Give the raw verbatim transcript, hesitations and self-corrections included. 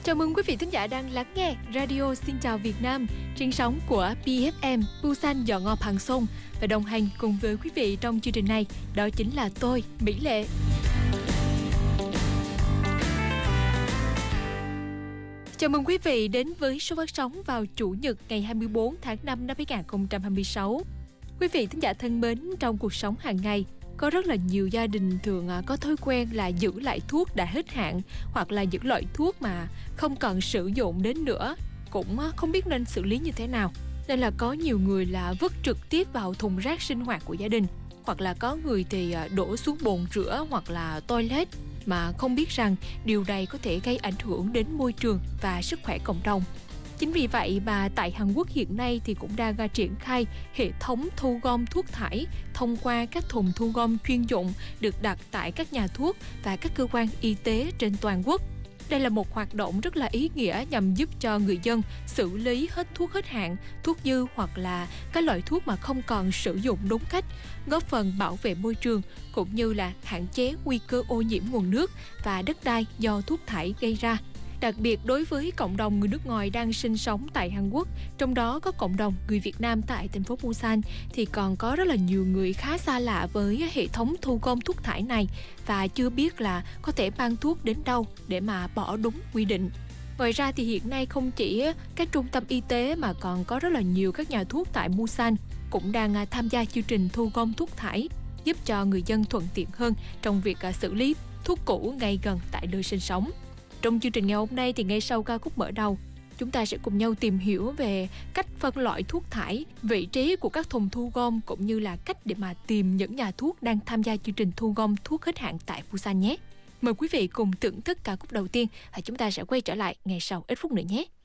Chào mừng quý vị thính giả đang lắng nghe Radio Xin Chào Việt Nam trên sóng của pê ép em Busan Dọn Ngọt Hàng Sông, và đồng hành cùng với quý vị trong chương trình này đó chính là tôi, Mỹ Lệ. Chào mừng quý vị đến với số phát sóng vào Chủ nhật ngày hai mươi tư tháng năm năm hai nghìn không trăm hai mươi sáu. Quý vị thính giả thân mến, trong cuộc sống hàng ngày, có rất là nhiều gia đình thường có thói quen là giữ lại thuốc đã hết hạn, hoặc là những loại thuốc mà không còn sử dụng đến nữa, cũng không biết nên xử lý như thế nào. Nên là có nhiều người là vứt trực tiếp vào thùng rác sinh hoạt của gia đình, hoặc là có người thì đổ xuống bồn rửa hoặc là toilet, mà không biết rằng điều này có thể gây ảnh hưởng đến môi trường và sức khỏe cộng đồng. Chính vì vậy mà tại Hàn Quốc hiện nay thì cũng đang triển khai hệ thống thu gom thuốc thải thông qua các thùng thu gom chuyên dụng được đặt tại các nhà thuốc và các cơ quan y tế trên toàn quốc. Đây là một hoạt động rất là ý nghĩa nhằm giúp cho người dân xử lý hết thuốc hết hạn, thuốc dư hoặc là các loại thuốc mà không còn sử dụng đúng cách, góp phần bảo vệ môi trường cũng như là hạn chế nguy cơ ô nhiễm nguồn nước và đất đai do thuốc thải gây ra. Đặc biệt đối với cộng đồng người nước ngoài đang sinh sống tại Hàn Quốc, trong đó có cộng đồng người Việt Nam tại thành phố Busan, thì còn có rất là nhiều người khá xa lạ với hệ thống thu gom thuốc thải này và chưa biết là có thể mang thuốc đến đâu để mà bỏ đúng quy định. Ngoài ra thì hiện nay không chỉ các trung tâm y tế mà còn có rất là nhiều các nhà thuốc tại Busan cũng đang tham gia chương trình thu gom thuốc thải, giúp cho người dân thuận tiện hơn trong việc xử lý thuốc cũ ngay gần tại nơi sinh sống. Trong chương trình ngày hôm nay thì ngay sau ca khúc mở đầu, chúng ta sẽ cùng nhau tìm hiểu về cách phân loại thuốc thải, vị trí của các thùng thu gom cũng như là cách để mà tìm những nhà thuốc đang tham gia chương trình thu gom thuốc hết hạn tại Busan nhé. Mời quý vị cùng thưởng thức ca khúc đầu tiên và chúng ta sẽ quay trở lại ngay sau ít phút nữa nhé.